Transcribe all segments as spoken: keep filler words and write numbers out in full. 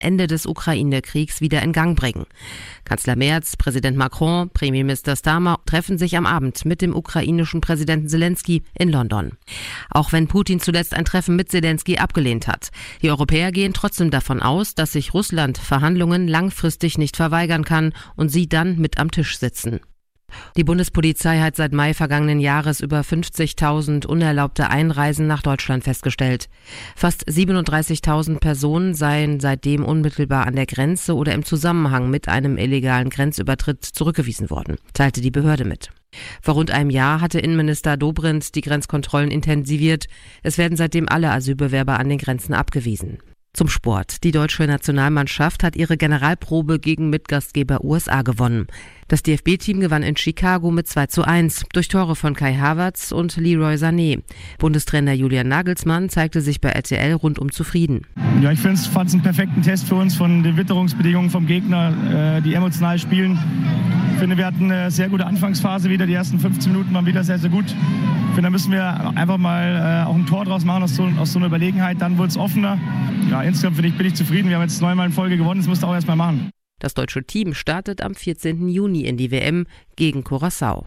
Ende des Ukraine-Kriegs wieder in Gang bringen. Kanzler Merz, Präsident Macron, Premierminister Starmer treffen sich am Abend mit dem ukrainischen Präsidenten Zelensky in London. Auch wenn Putin zuletzt ein Treffen mit Zelensky abgelehnt hat. Die Europäer gehen trotzdem davon aus, dass sich Russland Verhandlungen langfristig nicht verweigern kann und sie dann mit am Tisch sitzen. Die Bundespolizei hat seit Mai vergangenen Jahres über fünfzigtausend unerlaubte Einreisen nach Deutschland festgestellt. Fast siebenunddreißigtausend Personen seien seitdem unmittelbar an der Grenze oder im Zusammenhang mit einem illegalen Grenzübertritt zurückgewiesen worden, teilte die Behörde mit. Vor rund einem Jahr hatte Innenminister Dobrindt die Grenzkontrollen intensiviert. Es werden seitdem alle Asylbewerber an den Grenzen abgewiesen. Zum Sport. Die deutsche Nationalmannschaft hat ihre Generalprobe gegen Mitgastgeber U S A gewonnen. Das D F B-Team gewann in Chicago mit zwei zu eins durch Tore von Kai Havertz und Leroy Sané. Bundestrainer Julian Nagelsmann zeigte sich bei R T L rundum zufrieden. Ja, ich fand es einen perfekten Test für uns von den Witterungsbedingungen vom Gegner, äh, die emotional spielen. Ich finde, wir hatten eine sehr gute Anfangsphase wieder. Die ersten fünfzehn Minuten waren wieder sehr, sehr gut. Ich finde, da müssen wir einfach mal äh, auch ein Tor draus machen aus so, aus so einer Überlegenheit. Dann wurde es offener. Ja, insgesamt finde ich, bin ich zufrieden. Wir haben jetzt neunmal in Folge gewonnen. Das musst du auch erstmal machen. Das deutsche Team startet am vierzehnten Juni in die W M gegen Curaçao.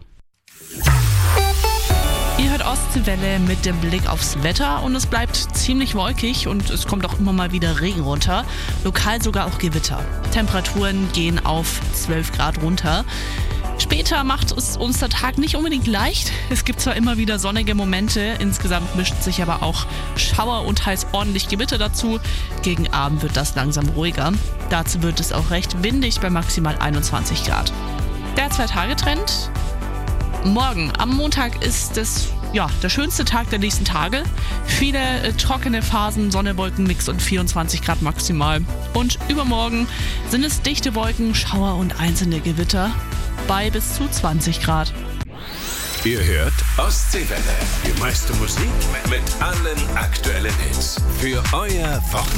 Ihr hört Ostseewelle mit dem Blick aufs Wetter und es bleibt ziemlich wolkig und es kommt auch immer mal wieder Regen runter, lokal sogar auch Gewitter. Temperaturen gehen auf zwölf Grad runter. Später macht es uns der Tag nicht unbedingt leicht. Es gibt zwar immer wieder sonnige Momente, insgesamt mischt sich aber auch Schauer und teils ordentlich Gewitter dazu. Gegen Abend wird das langsam ruhiger. Dazu wird es auch recht windig bei maximal einundzwanzig Grad. Der Zwei-Tage-Trend. Morgen, am Montag, ist es ja, der schönste Tag der nächsten Tage. Viele äh, trockene Phasen, Sonne, Wolkenmix und vierundzwanzig Grad maximal. Und übermorgen sind es dichte Wolken, Schauer und einzelne Gewitter bei bis zu zwanzig Grad. Ihr hört Ostseewelle. Die meiste Musik mit allen aktuellen Hits. Für euer Wochenende.